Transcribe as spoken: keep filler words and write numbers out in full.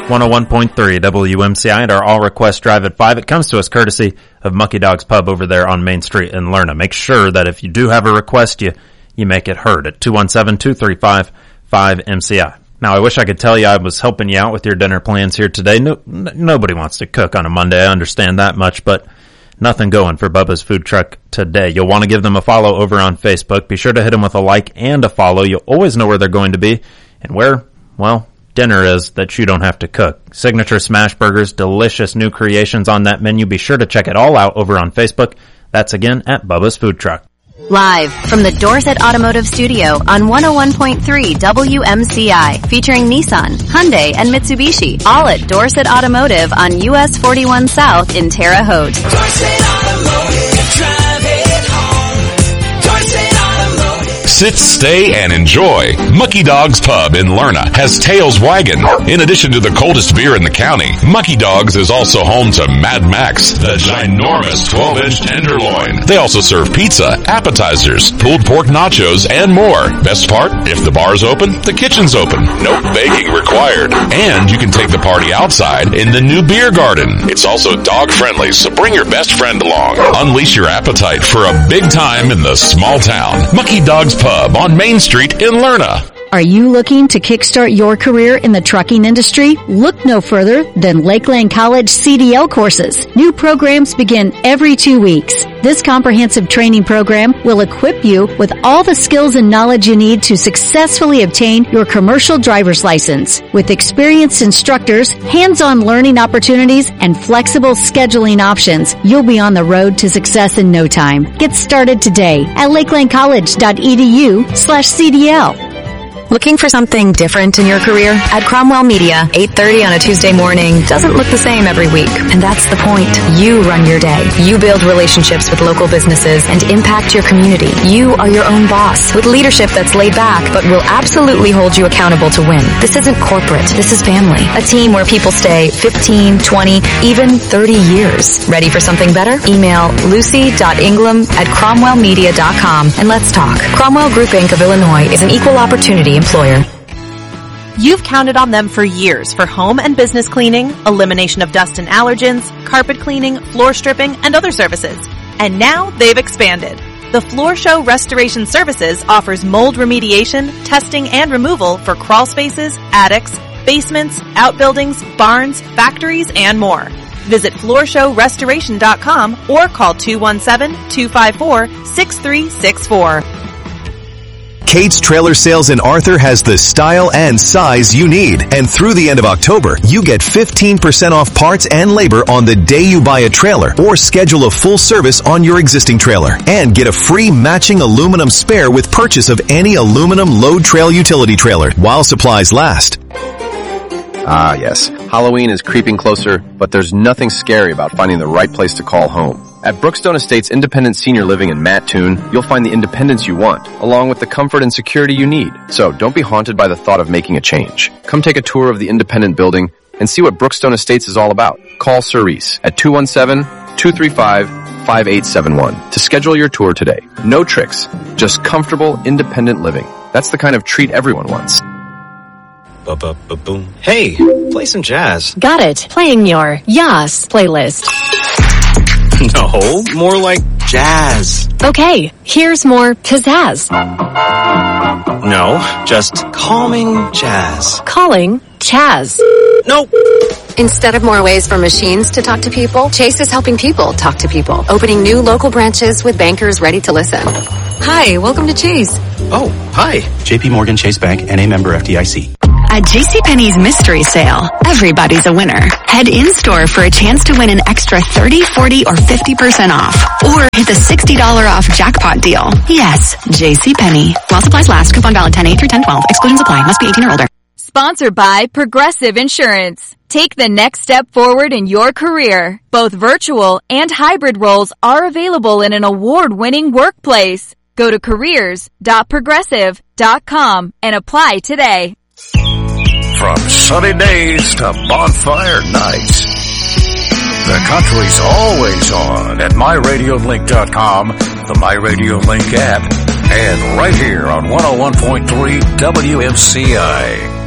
one oh one point three W M C I and our All Request Drive at five. It comes to us courtesy of Mucky Dog's Pub over there on Main Street in Lerna. Make sure that if you do have a request, you, you make it heard at two one seven, two three five, five M C I. Now, I wish I could tell you I was helping you out with your dinner plans here today. No, n- nobody wants to cook on a Monday. I understand that much, but nothing going for Bubba's Food Truck today. You'll want to give them a follow over on Facebook. Be sure to hit them with a like and a follow. You'll always know where they're going to be and where, well, dinner is that you don't have to cook. Signature smash burgers, delicious new creations on that menu. Be sure to check it all out over on Facebook. That's again at Bubba's Food Truck. Live from the Dorset Automotive Studio on one oh one point three W M C I, featuring Nissan, Hyundai, and Mitsubishi, all at Dorset Automotive on U S forty-one South in Terre Haute. Dorset Automotive, drive it home. Dorset Automotive. Sit, stay, and enjoy. Mucky Dog's Pub in Lerna has Tails Wagon. In addition to the coldest beer in the county, Mucky Dog's is also home to Mad Max, the ginormous twelve-inch tenderloin. They also serve pizza, appetizers, pulled pork nachos, and more. Best part, if the bar's open, the kitchen's open. No begging required. And you can take the party outside in the new beer garden. It's also dog-friendly, so bring your best friend along. Unleash your appetite for a big time in the small town. Mucky Dog's Pub on Main Street in Lerna. Are you looking to kickstart your career in the trucking industry? Look no further than Lakeland College C D L courses. New programs begin every two weeks. This comprehensive training program will equip you with all the skills and knowledge you need to successfully obtain your commercial driver's license. With experienced instructors, hands-on learning opportunities, and flexible scheduling options, you'll be on the road to success in no time. Get started today at lakelandcollege.edu slash CDL. Looking for something different in your career? At Cromwell Media, eight thirty on a Tuesday morning doesn't look the same every week. And that's the point. You run your day. You build relationships with local businesses and impact your community. You are your own boss with leadership that's laid back but will absolutely hold you accountable to win. This isn't corporate. This is family. A team where people stay fifteen, twenty, even thirty years. Ready for something better? Email lucy.ingram at cromwellmedia dot com and let's talk. Cromwell Group Incorporated of Illinois is an equal opportunity employer. You've counted on them for years for home and business cleaning, elimination of dust and allergens, carpet cleaning, floor stripping, and other services. And now they've expanded. The Floor Show Restoration Services offers mold remediation, testing, and removal for crawl spaces, attics, basements, outbuildings, barns, factories, and more. Visit floor show restoration dot com or call two one seven, two five four, six three six four. Kate's Trailer Sales in Arthur has the style and size you need. And through the end of October, you get fifteen percent off parts and labor on the day you buy a trailer or schedule a full service on your existing trailer. And get a free matching aluminum spare with purchase of any aluminum load trail utility trailer while supplies last. Ah, yes. Halloween is creeping closer, but there's nothing scary about finding the right place to call home. At Brookstone Estates Independent Senior Living in Mattoon, you'll find the independence you want, along with the comfort and security you need. So don't be haunted by the thought of making a change. Come take a tour of the independent building and see what Brookstone Estates is all about. Call Cerise at two one seven, two three five, five eight seven one to schedule your tour today. No tricks, just comfortable, independent living. That's the kind of treat everyone wants. Ba-ba-ba-boom. Hey, play some jazz. Got it. Playing your Yas playlist. No, more like jazz. Okay, here's more pizzazz. No, just calming jazz. Calling Chaz. Nope. Instead of more ways for machines to talk to people, Chase is helping people talk to people, opening new local branches with bankers ready to listen. Hi, welcome to Chase. Oh, hi. J P Morgan Chase Bank, N A member F D I C. At JCPenney's Mystery Sale, everybody's a winner. Head in-store for a chance to win an extra thirty, forty, or fifty percent off. Or hit the sixty dollars off jackpot deal. Yes, JCPenney. While supplies last, coupon valid ten eight through ten twelve. Exclusions apply. Must be eighteen or older. Sponsored by Progressive Insurance. Take the next step forward in your career. Both virtual and hybrid roles are available in an award-winning workplace. Go to careers dot progressive dot com and apply today. From sunny days to bonfire nights, the country's always on at my radio link dot com, the MyRadioLink app, and right here on one oh one point three W M C I.